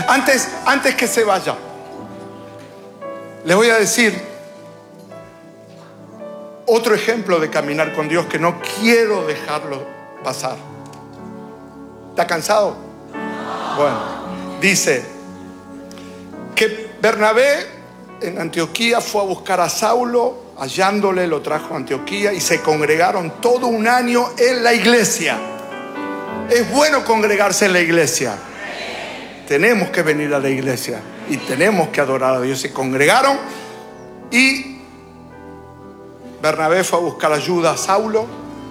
Antes que se vaya, les voy a decir otro ejemplo de caminar con Dios que no quiero dejarlo pasar. ¿Está cansado? Bueno, dice que Bernabé en Antioquía fue a buscar a Saulo, hallándole lo trajo a Antioquía y se congregaron todo un año en la iglesia. Es bueno congregarse en la iglesia. Tenemos que venir a la iglesia y tenemos que adorar a Dios. Se congregaron y Bernabé fue a buscar ayuda a Saulo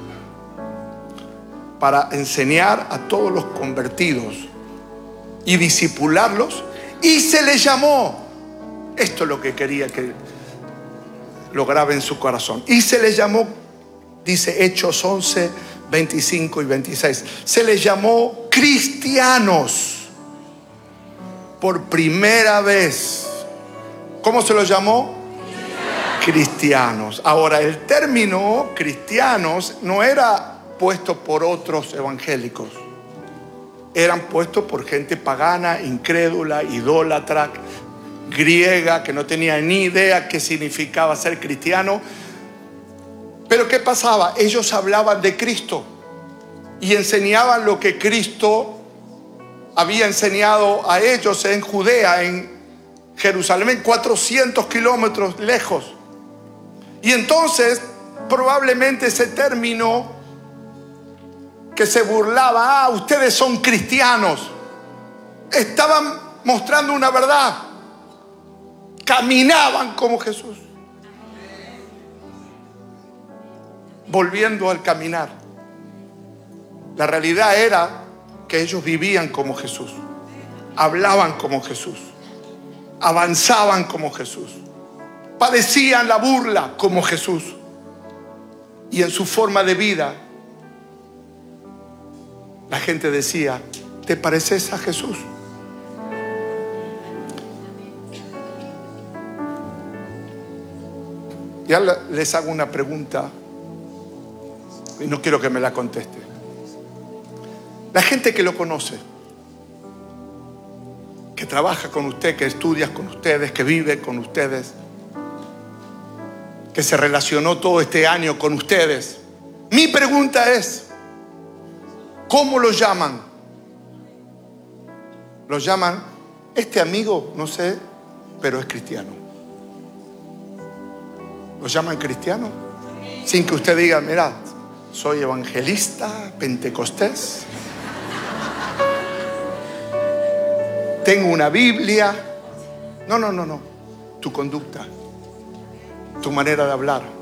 para enseñar a todos los convertidos y discipularlos, y se les llamó. Esto es lo que quería que lo grabe en su corazón. Y se les llamó, dice Hechos 11, 25 y 26. Se les llamó cristianos por primera vez. ¿Cómo se los llamó? Cristianos. Ahora, el término cristianos no era puesto por otros evangélicos. Eran puestos por gente pagana, incrédula, idólatra, griega, que no tenía ni idea qué significaba ser cristiano. Pero ¿qué pasaba? Ellos hablaban de Cristo y enseñaban lo que Cristo había enseñado a ellos en Judea, en Jerusalén, 400 kilómetros lejos. Y entonces probablemente ese término que se burlaba, ustedes son cristianos, estaban mostrando una verdad. Caminaban como Jesús. Volviendo al caminar, la realidad era que ellos vivían como Jesús, hablaban como Jesús, avanzaban como Jesús, padecían la burla como Jesús, y en su forma de vida la gente decía: ¿te pareces a Jesús? Ya les hago una pregunta y no quiero que me la conteste. La gente que lo conoce, que trabaja con usted, que estudia con ustedes, que vive con ustedes, que se relacionó todo este año con ustedes, mi pregunta es: ¿cómo lo llaman? Lo llaman, este amigo, no sé, pero es cristiano. ¿Lo llaman cristiano? Sin que usted diga: mira, soy evangelista, pentecostés, tengo una Biblia. No. Tu conducta, tu manera de hablar,